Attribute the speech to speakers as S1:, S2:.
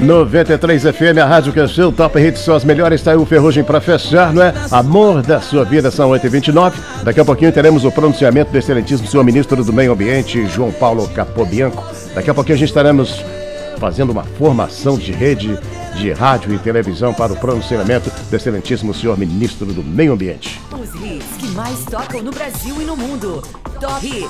S1: 93 FM, a rádio que é seu Top Hits, são as melhores. Está aí o Ferrugem para fechar, não é? Amor da sua vida, são 8h29. Daqui a pouquinho teremos o pronunciamento do excelentíssimo senhor ministro do Meio Ambiente, João Paulo Capobianco. Daqui a pouquinho a gente estaremos fazendo uma formação de rede de rádio e televisão para o pronunciamento do excelentíssimo senhor ministro do Meio Ambiente.
S2: Os hits que mais tocam no Brasil e no mundo. Top Hits